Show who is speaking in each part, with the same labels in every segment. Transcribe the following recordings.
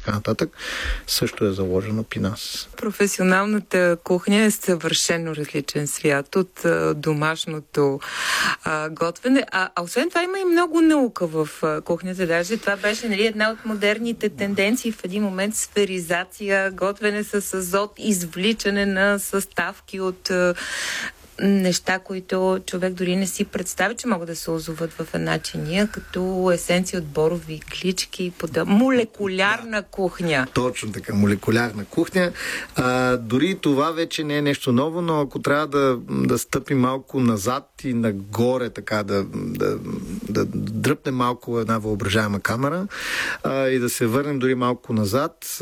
Speaker 1: така нататък, също е заложено при нас.
Speaker 2: Професионалната кухня е съвършено различен свят от домашното готвене. А освен това има и много наука в кухнята. Даже това беше една от модерните тенденции в един момент: сферизация, готвене с азот, извличане на съставки от неща, които човек дори не си представи, че могат да се озоват в една чиния, като есенция от борови глички, молекулярна кухня.
Speaker 1: Точно така, молекулярна кухня. Дори това вече не е нещо ново, но ако трябва да стъпи малко назад и нагоре, така да дръпне малко една въображаема камера и да се върнем дори малко назад,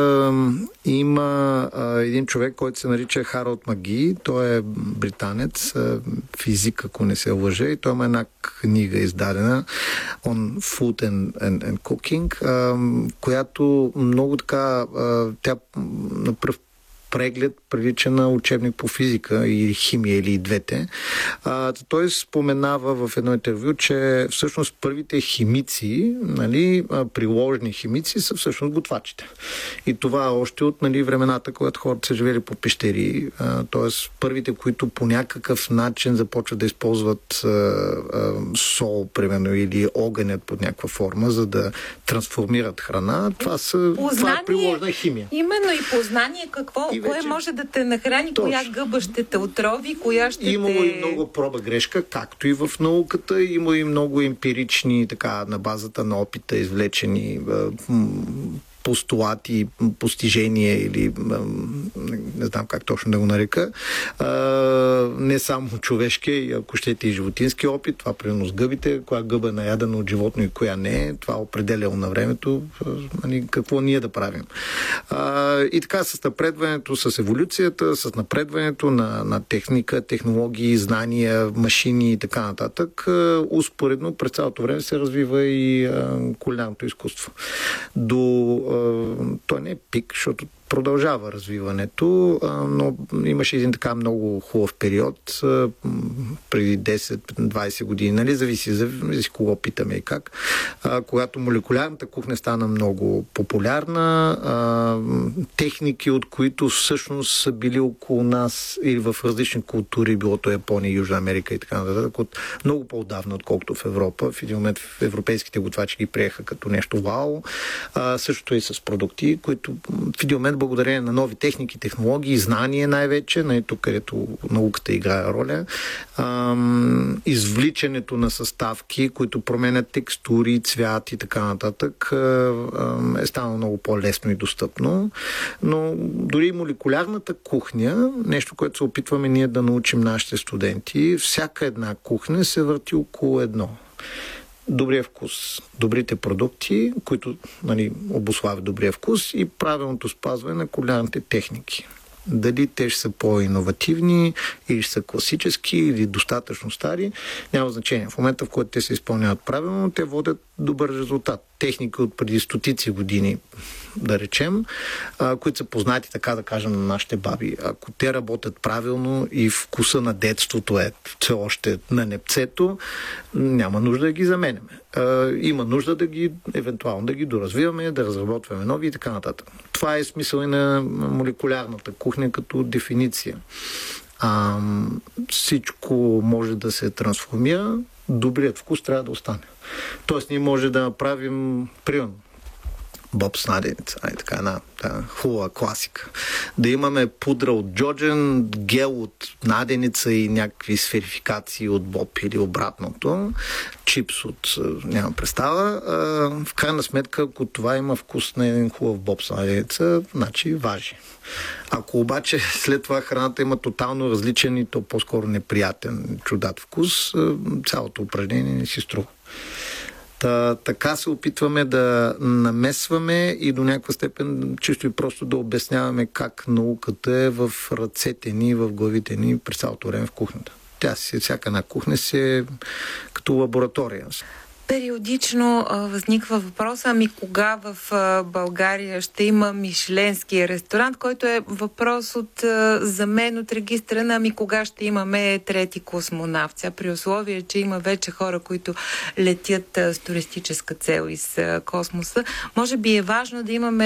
Speaker 1: има един човек, който се нарича Харалд Маги. Той е британец, физик, ако не се лъжа, и той има една книга издадена on Food and Cooking, която много така, тя на пръв преглед прилича на учебник по физика или химия, или и двете. Той споменава в едно интервю, че всъщност първите химици, приложни химици, са всъщност готвачите. И това още от времената, когато хората са живели по пещери. Т.е. първите, които по някакъв начин започват да използват сол, примерно, или огънят под някаква форма, за да трансформират храна. Това е приложна химия.
Speaker 2: Именно и познание какво. Кое може да те нахрани, точно. Коя гъба ще те отрови, коя ще
Speaker 1: Имало и много проба-грешка, както и в науката. Има и много емпирични, така, на базата на опита, извлечени постулати, постижения или не знам как точно да го нарека. Не само човешки, ако щете и животински опит. Това примерно с гъбите, коя гъба е наядена от животно и коя не е. Това определяло на времето какво ние да правим. И така с напредването, с еволюцията, с напредването на техника, технологии, знания, машини и така нататък, успоредно през цялото време се развива и кулинарното изкуство. Той не е пик, защото продължава развиването, но имаше един така много хубав период преди 10-20 години, зависи кого питаме и как, когато молекулярната кухня стана много популярна, техники, от които всъщност са били около нас или в различни култури, било то Япония, Южна Америка и така нататък, от много по-отдавна, отколкото в Европа. В един момент европейските готвачи ги приеха като нещо вау. Същото и с продукти, които в един момент благодарение на нови техники, технологии, знания най-вече, тук където науката играе роля, извличането на съставки, които променят текстури, цвят и така нататък, е станало много по-лесно и достъпно. Но дори молекулярната кухня, нещо, което се опитваме ние да научим нашите студенти, всяка една кухня се върти около едно. Добрия вкус, добрите продукти, които обуславят добрия вкус, и правилното спазване на кулинарните техники. Дали те ще са по-иновативни, или ще са класически, или достатъчно стари, няма значение. В момента, в който те се изпълняват правилно, те водят добър резултат. Техники от преди стотици години, да речем, които са познати, така да кажем, на нашите баби. Ако те работят правилно и вкуса на детството е все още на непцето, няма нужда да ги заменяме. Има нужда евентуално да ги доразвиваме, да разработваме нови и така нататък. Това е смисъл и на молекулярната кухня като дефиниция. Всичко може да се трансформира, добрият вкус трябва да остане. Тоест ние може да направим, примерно, боб с наденица, така една хубава класика. Да имаме пудра от джоджен, гел от наденица и някакви сферификации от боб или обратното, чипс от нямам представа. В крайна сметка, ако това има вкус на един хубав боб с наденица, значи важи. Ако обаче след това храната има тотално различен и то по-скоро неприятен, чудат вкус, цялото упражнение не си струва. Така се опитваме да намесваме и до някаква степен чисто и просто да обясняваме как науката е в ръцете ни, в главите ни през цялото време в кухнята. Всяка една кухня си е като лаборатория.
Speaker 2: Периодично възниква въпроса, кога в България ще има мишленски ресторант, който е въпрос за мен от регистра на кога ще имаме трети космонавт. При условие, че има вече хора, които летят с туристическа цел из космоса, може би е важно да имаме